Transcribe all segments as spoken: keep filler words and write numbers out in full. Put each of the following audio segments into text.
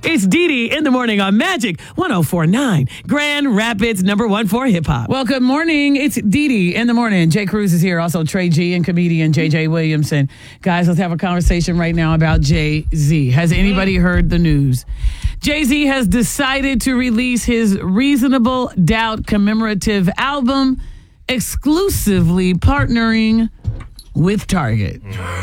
It's Dee Dee in the morning on Magic one oh four point nine, Grand Rapids, number one for hip hop. Well, good morning. It's Dee Dee in the morning. Jay Cruz is here. Also, Trey G and comedian J J Williamson. Guys, let's have a conversation right now about Jay-Z. Has anybody heard the news? Jay-Z has decided to release his Reasonable Doubt commemorative album exclusively partnering with Target.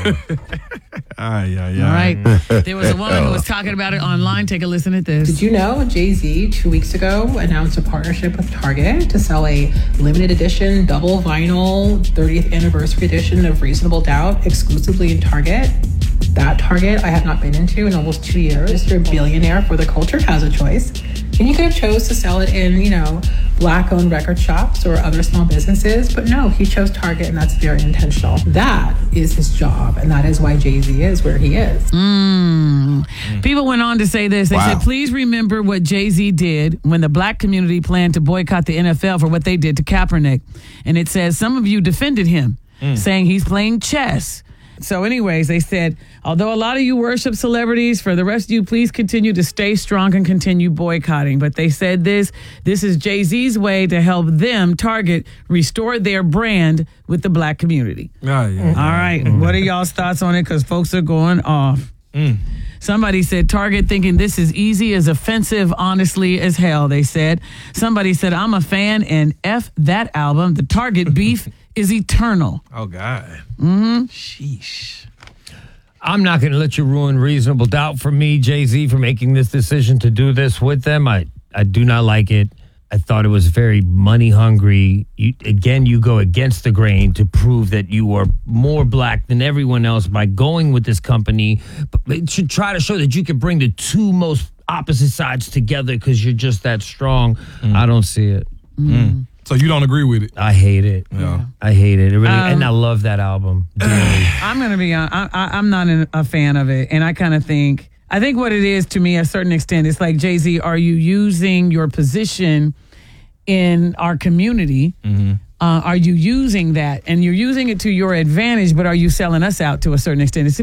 Ay, ay, ay. All right. There was a woman who was talking about it online. Take a listen at this. Did you know Jay-Z two weeks ago announced a partnership with Target to sell a limited edition double vinyl thirtieth anniversary edition of Reasonable Doubt exclusively in Target? That Target I have not been into in almost two years. You're a billionaire for the culture has a choice. And you could have chose to sell it in, you know, black-owned record shops or other small businesses. But no, he chose Target, and that's very intentional. That is his job, and that is why Jay-Z is where he is. Mm. Mm. People went on to say this. They wow. said, please remember what Jay-Z did when the black community planned to boycott the N F L for what they did to Kaepernick. And it says some of you defended him, mm. saying he's playing chess. So anyways, they said, although a lot of you worship celebrities, for the rest of you, please continue to stay strong and continue boycotting. But they said this, this is Jay-Z's way to help them, Target, restore their brand with the black community. Oh, yeah. All right. Mm. What are y'all's thoughts on it? Because folks are going off. Mm. Somebody said Target thinking this is easy as offensive, honestly, as hell, they said. Somebody said, I'm a fan and F that album. The Target beef is eternal. Oh, God. Mm-hmm. Sheesh. I'm not going to let you ruin Reasonable Doubt for me, Jay-Z, for making this decision to do this with them. I, I do not like it. I thought it was very money hungry. You, again, you go against the grain to prove that you are more black than everyone else by going with this company. But to try to show that you can bring the two most opposite sides together because you're just that strong. Mm. I don't see it. Mm. Mm. So you don't agree with it? I hate it. Yeah. I hate it. it really, um, and I love that album. I'm going to be honest. I, I, I'm not an, a fan of it. And I kind of think, I think what it is to me, a certain extent, it's like, Jay-Z, are you using your position in our community? Mm-hmm. Uh, are you using that? And you're using it to your advantage, but are you selling us out to a certain extent? It's